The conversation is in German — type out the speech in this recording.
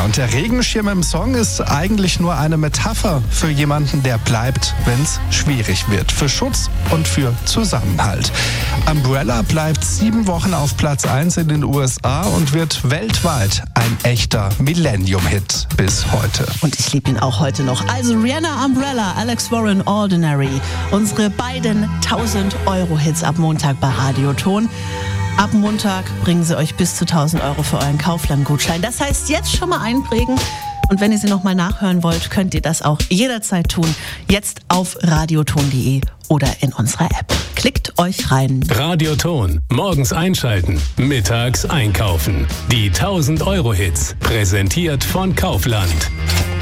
und der Regenschirm im Song ist eigentlich nur eine Metapher für jemanden, der bleibt, wenn es schwierig wird. Für Schutz und für Zusammenhalt. Umbrella bleibt 7 Wochen auf Platz 1 in den USA und wird weltweit ein echter Millennium-Hit bis heute. Und ich liebe ihn auch heute noch. Also Rihanna, Umbrella, Alex Warren, Ordinary. Unsere beiden 1000-Euro-Hits ab Montag bei Radioton. Ab Montag bringen sie euch bis zu 1000 Euro für euren Kaufland-Gutschein. Das heißt, jetzt schon mal einprägen. Und wenn ihr sie nochmal nachhören wollt, könnt ihr das auch jederzeit tun. Jetzt auf radioton.de oder in unserer App. Klickt euch rein. Radioton. Morgens einschalten, mittags einkaufen. Die 1000-Euro-Hits. Präsentiert von Kaufland.